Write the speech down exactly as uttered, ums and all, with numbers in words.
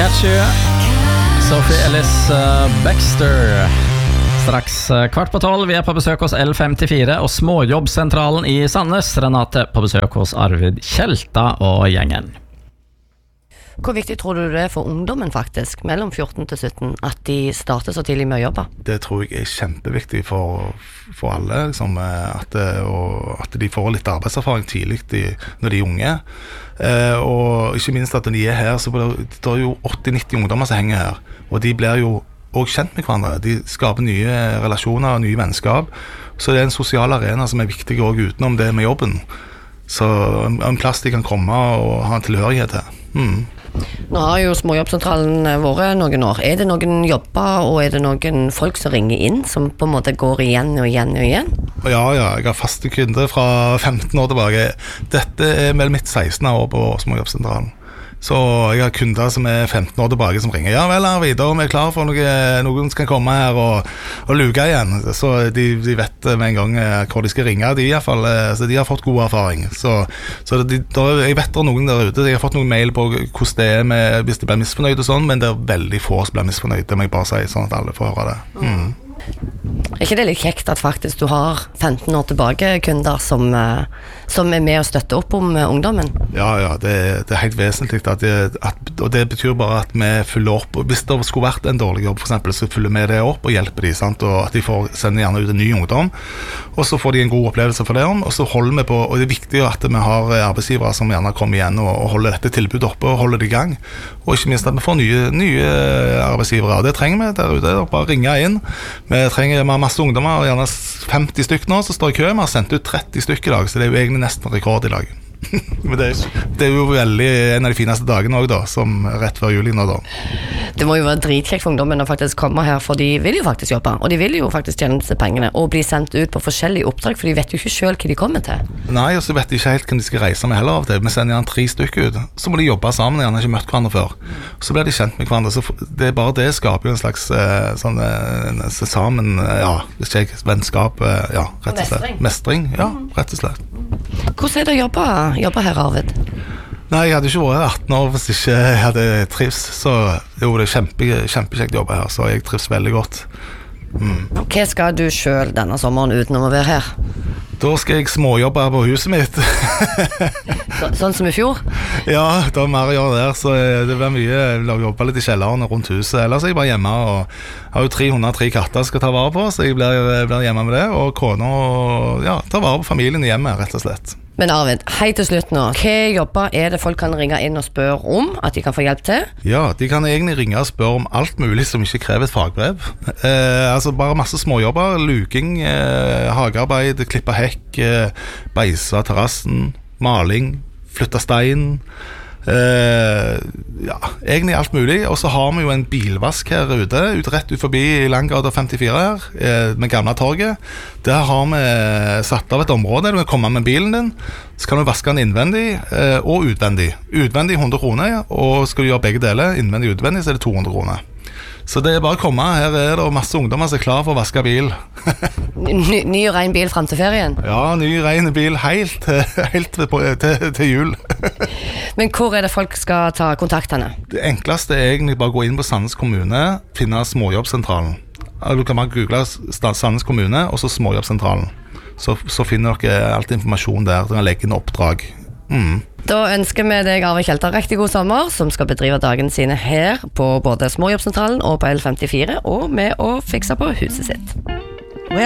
Catch You, Sophie Ellis uh, Baxter. Straks uh, kvart på tolv, vi er på besøk hos L femtifire og Småjobbsentralen i Sandnes. Renate på besøk hos Arvid Kjelta og gjengen. Hvor viktig tror du det er for ungdommen faktisk, mellom fjorten til sytten, at de starter så tidlig med å jobbe? Det tror jeg er kjempeviktig for, for alle, liksom, at, og, at de får litt arbeidserfaring tidlig de, når de er unge. Eh, og ikke minst at når de er her, så det, det er jo åtti til nitti ungdommer som henger her, og de blir jo også kjent med hverandre. De skaper nye relasjoner og nye vennskap, så det er en sosial arena som er viktig også utenom det med jobben. Så en plass de kan komme og ha en tilhørighet til. Mm. Nå har jo Småjobbsentralen vært noen år. Er det noen jobber, og er det noen folk som ringer inn, som på en måte går igjen og igjen og igjen? Ja, ja, jeg har faste kunder fra femten år tilbake. Dette er mellom mitt sekstende år på Småjobbsentralen. Så jeg har kunder som er femten år tilbake som ringer. Ja vel, Arvid, da er vi klar for noe, noen skal komme her og, og luke igjen. Så de, de vet med en gang hvor de skal ringe. De, i hvert fall, så de har fått god erfaring. Så, så de, da, jeg vet det er noen der ute. Jeg har fått noen mail på hvordan det er med, hvis de blir misfornøyd og sånn, men det er veldig få som blir misfornøyd. Det må jeg bare si, sånn at alle får høre det. Mm. Er ikke det litt kjekt at faktisk du har femten år tilbake kunder som, som er med og støtter opp om ungdommen? Ja, ja, det, det er helt vesentlig at det, at, og det betyr bare at vi følger opp. Hvis det skulle vært en dårlig jobb for eksempel, så følger vi det opp og hjelper de, sant? Og at de får sende gjerne ut en ny ungdom, og så får de en god opplevelse for det, og så holder vi på, og det er viktig at vi har arbeidsgivere som gjerne kommer igjen og, og holder dette tilbudet oppe og holder det i gang, og ikke minst at vi får nye, nye arbeidsgivere, og det trenger vi der ute, bare ringe inn. Vi trenger vi har masse ungdommer, gjerne femti stykker nå, så står i kø. Vi har sendt ut tretti stykker i dag, så det er jo egentlig nesten rekord i dag. Men det er, det er jo veldig en av de fineste dagene også da, som rett før juli nå da. Det må jo være dritkjekt for ungdommen å faktisk komme her, for de vil jo faktisk jobbe, og de vil jo faktisk tjene disse pengene, og bli sendt ut på forskjellige oppdrag, for de vet jo ikke selv hva de kommer til. Nei, og så vet de ikke helt hvem de skal reise med heller av det. Vi sender gjerne tre stykker ut, så må de jobbe sammen, gjerne ikke møtt hverandre før. Så blir de kjent med hverandre, så det er bare det skaper jo en slags sånn, sammen, ja, vennskap, ja, rett og slett. Mestring, ja, rett og slett. Hvordan er det å jobbe, jobbe her, Arvid? Nei, jeg hadde ikke vært atten år hvis ikke jeg hadde trivs, så jo, det er kjempe, kjempekjekt å jobbe her, så jeg trives veldig godt. Mm. Hva skal du selv denne sommeren utenom å være her? Da skal jeg småjobbe på huset mitt. så, sånn som i fjor? Ja, det er mer å gjøre der, så det blir mye. Jeg vil jobbe litt i kjelleren rundt huset, ellers er jeg bare hjemme, og jeg har jo tre hundre og tre katter jeg skal ta vare på, så jeg blir, blir hjemme med det, og kona, og ja, ta vare på familien hjemme, rett og slett. Men Arvid, hei til slutt nå. Hva jobber er det folk kan ringe inn og spørre om, at de kan få hjelp til? Ja, de kan egentlig ringe og spørre om alt mulig som ikke krever et fagbrev. Eh, altså bare masse småjobber, luking, eh, hagearbeid, klippe hekk, eh, beise terrassen, maling, flytte stein, eh, ja, egentlig alt mulig. Og så har vi jo en bilvask her ute, ut rett ut forbi Langgata femtifire her, eh, med gamle torget. Der har vi satt av et område, du kan komme med bilen din, så kan du vaske den innvendig eh, og utvendig. Utvendig hundre kroner, og skal du gjøre begge deler, innvendig og utvendig, så er det to hundre kroner. Så det er bare å komme, her er det masse ungdommer som er klar for å vaske bil. ny, ny og ren bil frem til ferien? Ja, ny ren bil helt, helt på, til, til jul. Men hvor er det folk skal ta kontakt henne? Det enkleste er egentlig bare å gå inn på Sandnes kommune, finne Småjobbsentralen. Du kan bare google Sandnes kommune, og så Småjobbsentralen. Så, så finner dere alt informasjon der, du kan legge inn oppdrag. Mm. Da ønsker vi deg, Arvid Kjelta, riktig god sommer, som skal bedrive dagene sine her på både Småjobbsentralen og på L femtifire, og med å fikse på huset sitt.